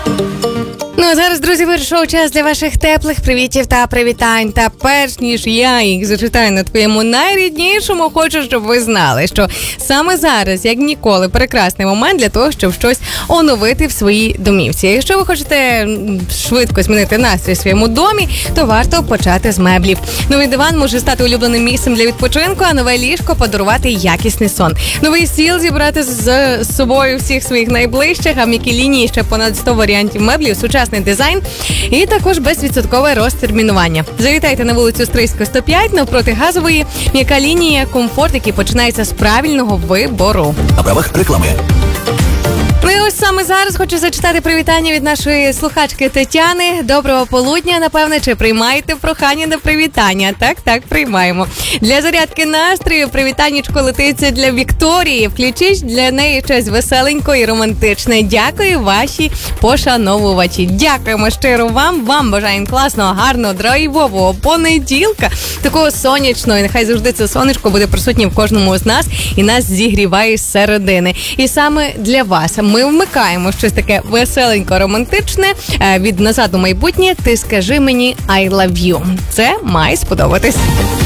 Ну а зараз, друзі, вирішов час для ваших теплих привітів та привітань. Та перш ніж я їх зачитаю на твоєму найріднішому, хочу, щоб ви знали, що саме зараз, як ніколи, прекрасний момент для того, щоб щось оновити в своїй домівці. Якщо ви хочете швидко змінити настрій в своєму домі, то варто почати з меблів. Новий диван може стати улюбленим місцем для відпочинку, а нове ліжко подарувати якісний сон. Новий стіл зібрати з собою всіх своїх найближчих, а в м'якій лінії ще понад 100 варіантів меблів, сучасний дизайн і також безвідсоткове розтермінування. Завітайте на вулицю Стрийська, 105, навпроти Газової. М'яка лінія, комфорт, який починається з правильного вибору. На правах реклами. Ну і ось саме зараз хочу зачитати привітання від нашої слухачки Тетяни. Доброго полудня, напевне, чи приймаєте прохання на привітання? Так, приймаємо. Для зарядки настрою привітаннячко летиться для Вікторії. Включіть для неї щось веселенько і романтичне. Дякую, ваші пошановувачі. Дякуємо щиро вам. Вам бажаємо класного, гарного, драйвового понеділка. Такого сонячного. І нехай завжди це сонечко буде присутнє в кожному з нас і нас зігріває зсередини. І саме для вас ми вмикаємо щось таке веселенько, романтичне від «Назад у майбутнє». Ти скажи мені «I love you». Це має сподобатись.